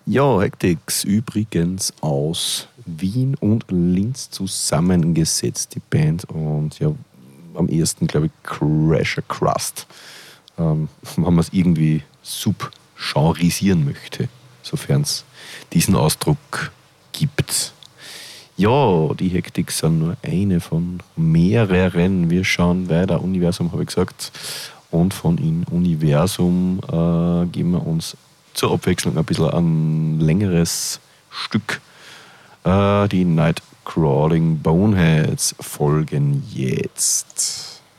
Ja, Hectics übrigens aus Wien und Linz zusammengesetzt, die Band. Und ja, am ehesten, glaube ich, Crasher Crust. Wenn man es irgendwie subgenrisieren möchte, sofern es diesen Ausdruck gibt. Ja, die Hectics sind nur eine von mehreren. Wir schauen weiter. Universum habe ich gesagt. Und von in Universum geben wir uns zur Abwechslung ein bisschen ein längeres Stück. Die Nightcrawling Boneheads folgen jetzt.